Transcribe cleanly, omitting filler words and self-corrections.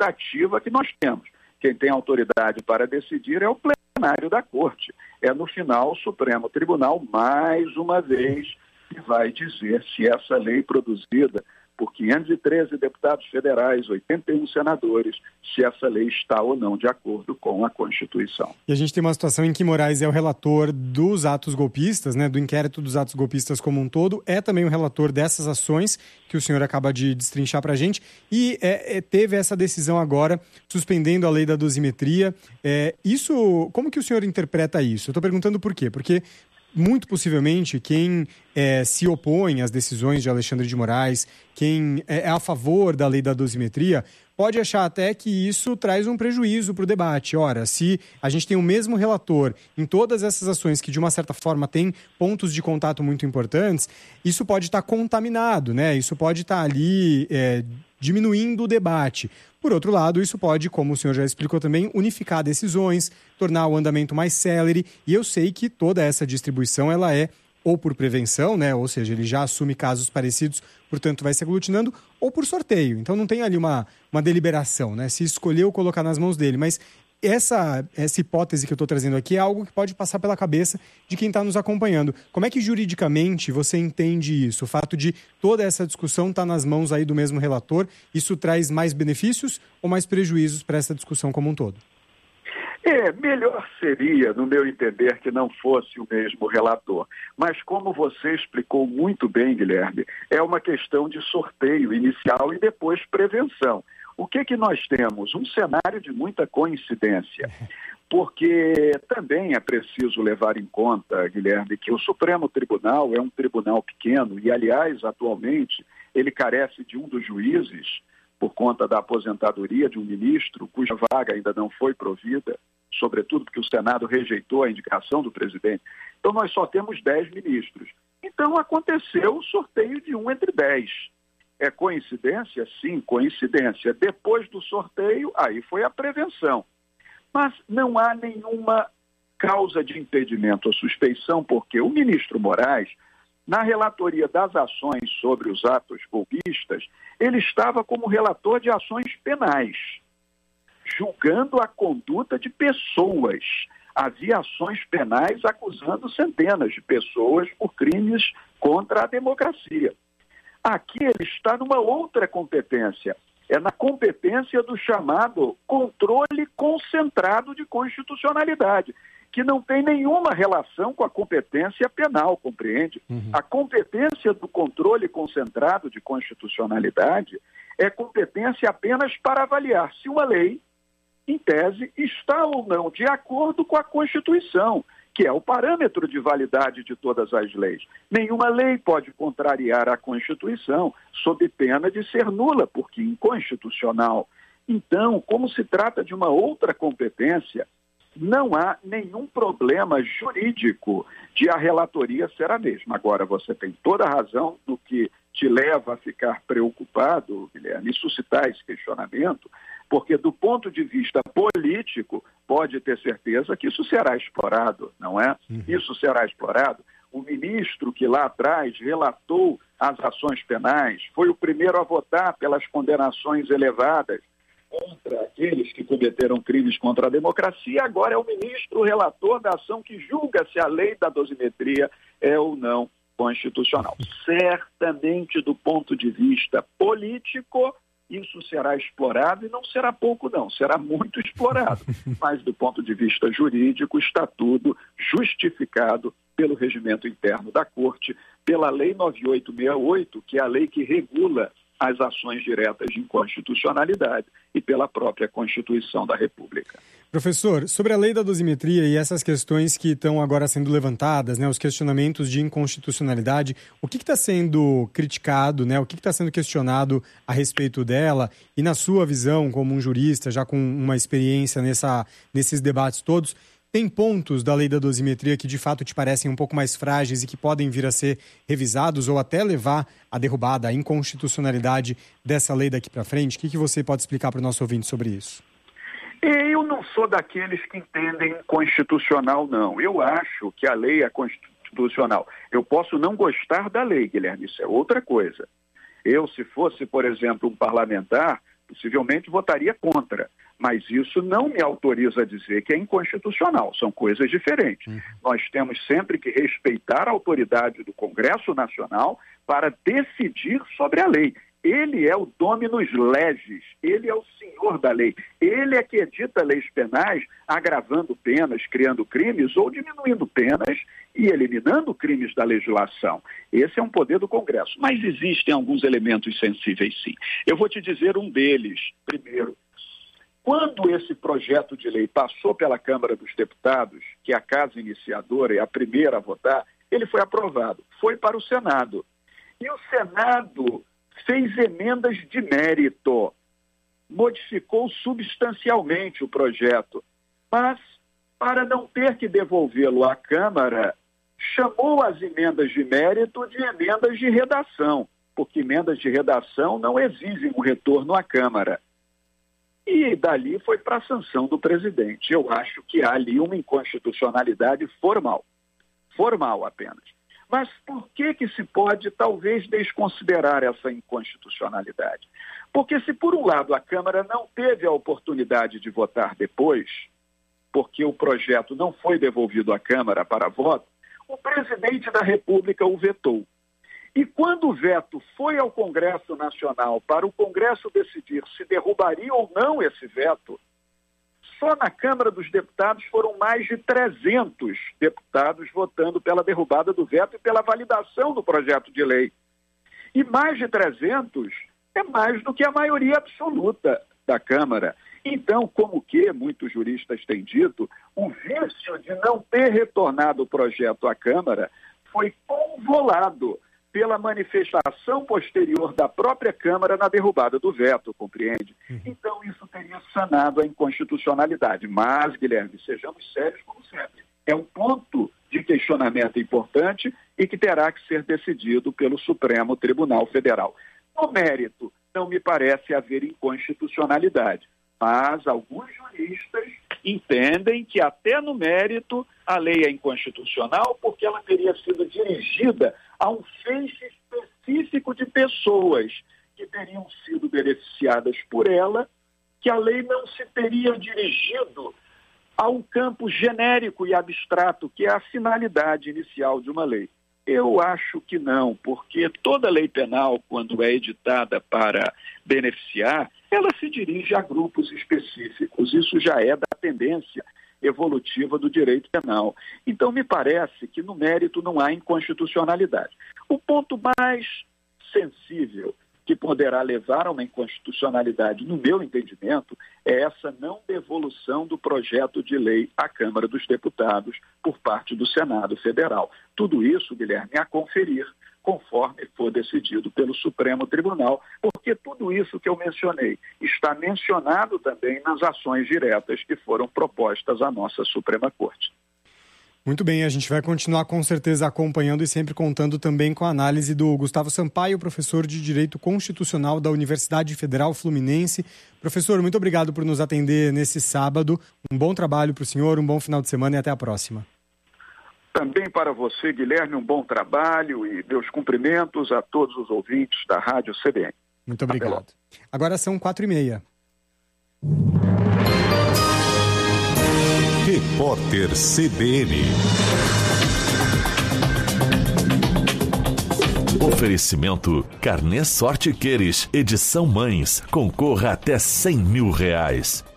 legislativa que nós temos. Quem tem autoridade para decidir é o plenário da Corte. É, no final, o Supremo Tribunal, mais uma vez, que vai dizer se essa lei produzida por 513 deputados federais, 81 senadores, se essa lei está ou não de acordo com a Constituição. E a gente tem uma situação em que Moraes é o relator dos atos golpistas, né, do inquérito dos atos golpistas como um todo, é também o relator dessas ações que o senhor acaba de destrinchar para a gente, e teve essa decisão agora, suspendendo a lei da dosimetria. Isso, como que o senhor interpreta isso? Eu estou perguntando por quê? Porque muito possivelmente, quem se opõe às decisões de Alexandre de Moraes, quem é a favor da lei da dosimetria, pode achar até que isso traz um prejuízo para o debate. Ora, se a gente tem o mesmo relator em todas essas ações que, de uma certa forma, tem pontos de contato muito importantes, isso pode estar contaminado, né? Isso pode estar ali diminuindo o debate. Por outro lado, isso pode, como o senhor já explicou também, unificar decisões, tornar o andamento mais célere, e eu sei que toda essa distribuição ela é ou por prevenção, né? Ou seja, ele já assume casos parecidos, portanto vai se aglutinando, ou por sorteio. Então não tem ali uma deliberação, né? Se escolheu colocar nas mãos dele, mas essa hipótese que eu estou trazendo aqui é algo que pode passar pela cabeça de quem está nos acompanhando. Como é que juridicamente você entende isso? O fato de toda essa discussão estar nas mãos aí do mesmo relator, isso traz mais benefícios ou mais prejuízos para essa discussão como um todo? Melhor seria, no meu entender, que não fosse o mesmo relator. Mas como você explicou muito bem, Guilherme, é uma questão de sorteio inicial e depois prevenção. O que nós temos? Um cenário de muita coincidência, porque também é preciso levar em conta, Guilherme, que o Supremo Tribunal é um tribunal pequeno e, aliás, atualmente, ele carece de um dos juízes por conta da aposentadoria de um ministro cuja vaga ainda não foi provida, sobretudo porque o Senado rejeitou a indicação do presidente. Então, nós só temos 10 ministros. Então, aconteceu o sorteio de 1 entre 10. É coincidência? Sim, coincidência. Depois do sorteio, aí foi a prevenção. Mas não há nenhuma causa de impedimento ou suspeição, porque o ministro Moraes, na relatoria das ações sobre os atos golpistas, ele estava como relator de ações penais, julgando a conduta de pessoas. Havia ações penais acusando centenas de pessoas por crimes contra a democracia. Aqui ele está numa outra competência, é na competência do chamado controle concentrado de constitucionalidade, que não tem nenhuma relação com a competência penal, compreende? A competência do controle concentrado de constitucionalidade é competência apenas para avaliar se uma lei, em tese, está ou não de acordo com a Constituição, que é o parâmetro de validade de todas as leis. Nenhuma lei pode contrariar a Constituição, sob pena de ser nula, porque inconstitucional. Então, como se trata de uma outra competência, não há nenhum problema jurídico de a relatoria ser a mesma. Agora, você tem toda a razão no que te leva a ficar preocupado, Guilherme, e suscitar esse questionamento, porque do ponto de vista político, pode ter certeza que isso será explorado, não é? Isso será explorado. O ministro que lá atrás relatou as ações penais, foi o primeiro a votar pelas condenações elevadas contra aqueles que cometeram crimes contra a democracia, agora é o ministro relator da ação que julga se a lei da dosimetria é ou não constitucional. Certamente, do ponto de vista político, isso será explorado e não será pouco não, será muito explorado. Mas do ponto de vista jurídico está tudo justificado pelo regimento interno da Corte, pela Lei 9868, que é a lei que regula as ações diretas de inconstitucionalidade e pela própria Constituição da República. Professor, sobre a lei da dosimetria e essas questões que estão agora sendo levantadas, né, os questionamentos de inconstitucionalidade, o que está sendo criticado, né, o que está sendo questionado a respeito dela? E na sua visão, como um jurista, já com uma experiência nesses debates todos, tem pontos da lei da dosimetria que de fato te parecem um pouco mais frágeis e que podem vir a ser revisados ou até levar à derrubada, à inconstitucionalidade dessa lei daqui para frente? O que você pode explicar para o nosso ouvinte sobre isso? Eu não sou daqueles que entendem constitucional, não. Eu acho que a lei é constitucional. Eu posso não gostar da lei, Guilherme, isso é outra coisa. Eu, se fosse, por exemplo, um parlamentar, possivelmente votaria contra. Mas isso não me autoriza a dizer que é inconstitucional, são coisas diferentes. Nós temos sempre que respeitar a autoridade do Congresso Nacional para decidir sobre a lei. Ele é o dominus legis, ele é o senhor da lei. Ele é que edita leis penais, agravando penas, criando crimes ou diminuindo penas e eliminando crimes da legislação. Esse é um poder do Congresso. Mas existem alguns elementos sensíveis, sim. Eu vou te dizer um deles. Primeiro, quando esse projeto de lei passou pela Câmara dos Deputados, que é a casa iniciadora e a primeira a votar, ele foi aprovado. Foi para o Senado. E o Senado fez emendas de mérito, modificou substancialmente o projeto, mas, para não ter que devolvê-lo à Câmara, chamou as emendas de mérito de emendas de redação, porque emendas de redação não exigem um retorno à Câmara. E dali foi para a sanção do presidente. Eu acho que há ali uma inconstitucionalidade formal apenas. Mas por que se pode, talvez, desconsiderar essa inconstitucionalidade? Porque se, por um lado, a Câmara não teve a oportunidade de votar depois, porque o projeto não foi devolvido à Câmara para voto, o presidente da República o vetou. E quando o veto foi ao Congresso Nacional para o Congresso decidir se derrubaria ou não esse veto, só na Câmara dos Deputados foram mais de 300 deputados votando pela derrubada do veto e pela validação do projeto de lei. E mais de 300 é mais do que a maioria absoluta da Câmara. Então, como que muitos juristas têm dito, o vício de não ter retornado o projeto à Câmara foi convolado pela manifestação posterior da própria Câmara na derrubada do veto, compreende? Então, isso teria sanado a inconstitucionalidade. Mas, Guilherme, sejamos sérios como sempre. É um ponto de questionamento importante e que terá que ser decidido pelo Supremo Tribunal Federal. No mérito, não me parece haver inconstitucionalidade, mas alguns juristas entendem que até no mérito a lei é inconstitucional porque ela teria sido dirigida a um feixe específico de pessoas que teriam sido beneficiadas por ela, que a lei não se teria dirigido a um campo genérico e abstrato, que é a finalidade inicial de uma lei. Eu acho que não, porque toda lei penal, quando é editada para beneficiar, ela se dirige a grupos específicos. Isso já é da tendência evolutiva do direito penal. Então, me parece que no mérito não há inconstitucionalidade. O ponto mais sensível que poderá levar a uma inconstitucionalidade, no meu entendimento, é essa não devolução do projeto de lei à Câmara dos Deputados por parte do Senado Federal. Tudo isso, Guilherme, a conferir conforme for decidido pelo Supremo Tribunal, porque tudo isso que eu mencionei está mencionado também nas ações diretas que foram propostas à nossa Suprema Corte. Muito bem, a gente vai continuar com certeza acompanhando e sempre contando também com a análise do Gustavo Sampaio, professor de Direito Constitucional da Universidade Federal Fluminense. Professor, muito obrigado por nos atender nesse sábado. Um bom trabalho para o senhor, um bom final de semana e até a próxima. Também para você, Guilherme, um bom trabalho e meus cumprimentos a todos os ouvintes da Rádio CBN. Muito obrigado. Agora são 4h30. Repórter CBN. Oferecimento Carnê Sorte Queires, edição Mães. Concorra até R$100 mil.